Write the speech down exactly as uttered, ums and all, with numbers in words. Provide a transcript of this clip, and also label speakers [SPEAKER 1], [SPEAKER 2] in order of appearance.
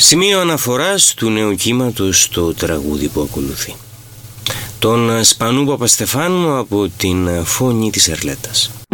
[SPEAKER 1] Σημείο αναφοράς του νέου κύματος στο τραγούδι που ακολουθεί. Τον Σπανού Παπαστεφάνου από την Φωνή της Ερλέτας.